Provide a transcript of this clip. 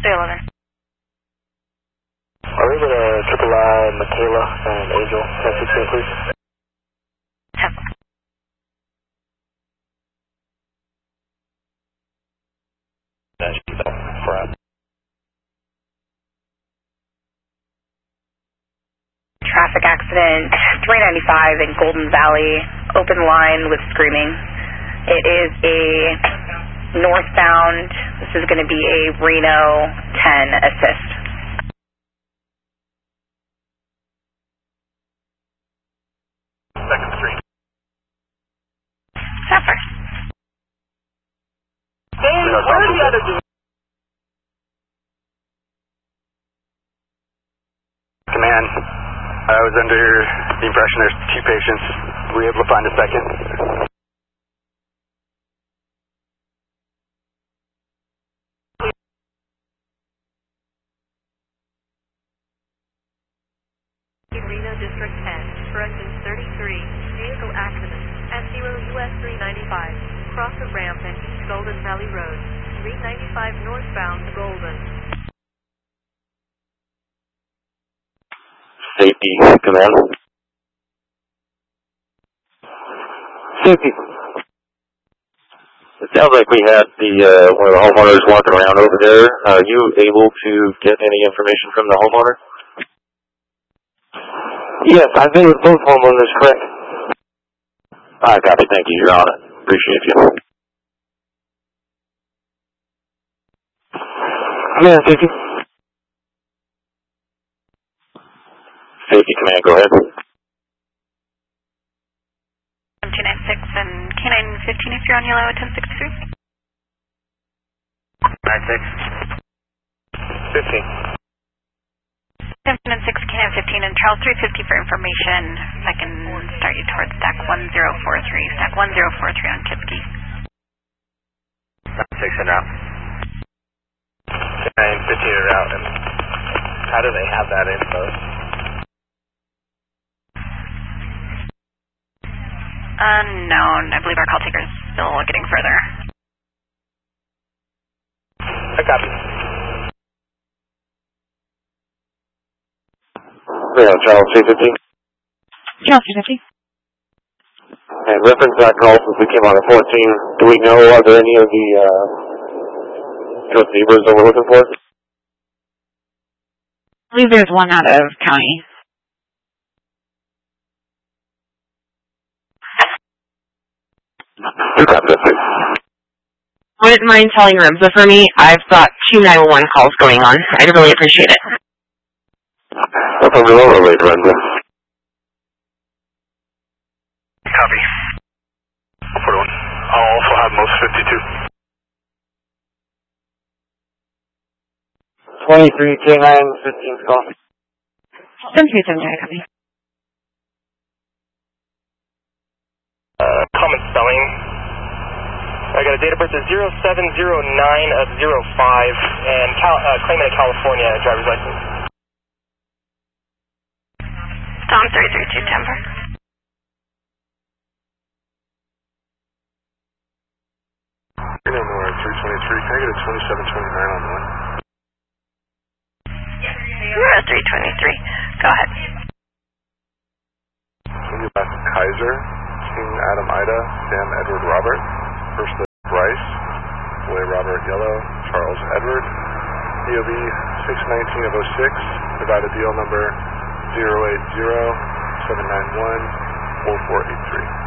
11. Are we able to triple I, Michaela, and Angel, 1016, please? 10. Traffic accident, 395 in Golden Valley, open line with screaming. It is a northbound, this is going to be a Reno 10 assist. Second Street. Sapper. Hey, where's the other dude? Command, I was under the impression there's 2 patients. Were you able to find a second? Reno District 10, corrections 33, vehicle accident, S0 US 395, cross the ramp at East Golden Valley Road, 395 northbound Golden. Safety, command. Safety. It sounds like we had one of the homeowners walking around over there. Are you able to get any information from the homeowner? Yes, I've been with both homeowners, correct. I copy, thank you, Your Honor. Appreciate you. Command, safety. Safety command, go ahead. 296 and K915 if you're on yellow at 1063. 96. 15. 10 and 6, K915 and Charles 350 for information. I can start you towards stack 1043. Stack 1043 on Chipsky. 6 en route. 15 en route. And how do they have that info? Unknown. I believe our call taker is still getting further. I copy. Yeah, Charles 350. Charles 350. And reference that call since we came on at 14. Do we know, are there any of the receivers that we're looking for? I believe there's one out of county. Wouldn't mind telling Rimza for me. I've got 2 911 calls going on. I'd really appreciate it. I'll come to over later, Rimza. Copy. 41. I'll also have most 52. 23 K9 15 call. 737, I copy. Common spelling. I got a date of birth of 0709 of 05 and claimant of California driver's license. Tom 332 Timber. Illinois 323. Can I get a 2729 on the one? You're at 323. Go ahead. Kaiser, King Adam Ida, Sam Edward Robert, First Bryce, Boy Robert Yellow, Charles Edward, DOB 619 of 06, provide a deal number 080-791-4483.